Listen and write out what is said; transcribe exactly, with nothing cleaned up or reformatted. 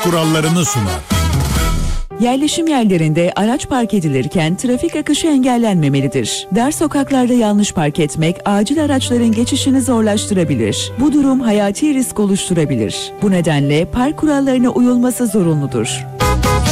kurallarını sunar. Yerleşim yerlerinde araç park edilirken trafik akışı engellenmemelidir. Dar sokaklarda yanlış park etmek acil araçların geçişini zorlaştırabilir. Bu durum hayati risk oluşturabilir. Bu nedenle park kurallarına uyulması zorunludur.